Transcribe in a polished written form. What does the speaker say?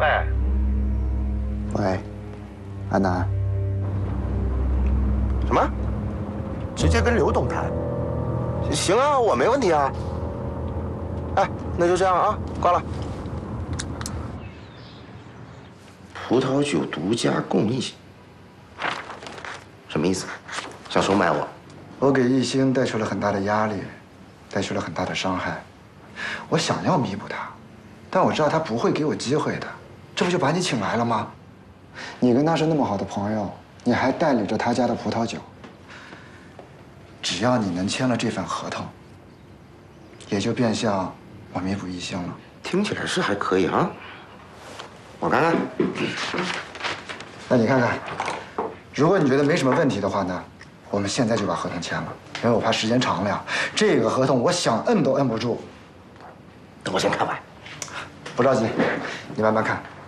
喂， 喂，安南。 什么？直接跟刘董谈？行啊，我没问题啊。哎，那就这样啊，挂了。葡萄酒独家供应，什么意思？想收买我？ 我给艺兴带去了很大的压力，带去了很大的伤害。我想要弥补他，但我知道他不会给我机会的。这不就把你请来了吗？你跟他是那么好的朋友，你还代理着他家的葡萄酒。只要你能签了这份合同，也就变相我弥补艺兴了。 听起来是还可以啊。我看看。 那你看看，如果你觉得没什么问题的话呢，我们现在就把合同签了，因为我怕时间长了呀，这个合同我想摁都摁不住。 等我先看完。 不着急，你慢慢看。